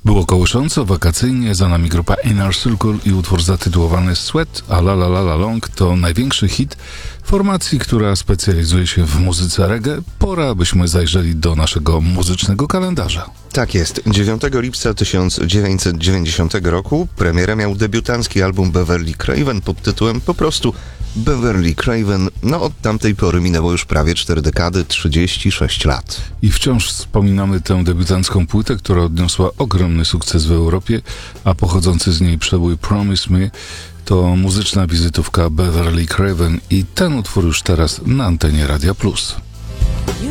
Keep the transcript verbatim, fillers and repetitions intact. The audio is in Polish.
Było kołysząco, wakacyjnie, za nami grupa Inner Circle i utwór zatytułowany Sweat, a La La La La Long to największy hit formacji, która specjalizuje się w muzyce reggae. Pora, byśmy zajrzeli do naszego muzycznego kalendarza. Tak jest. dziewiątego lipca tysiąc dziewięćset dziewięćdziesiątego roku premierę miał debiutancki album Beverly Craven pod tytułem po prostu Beverly Craven. No od tamtej pory minęło już prawie cztery dekady, trzydzieści sześć lat. I wciąż wspominamy tę debiutancką płytę, która odniosła ogromny sukces w Europie, a pochodzący z niej przebój Promise Me to muzyczna wizytówka Beverly Craven i ten utwór już teraz na antenie Radia Plus.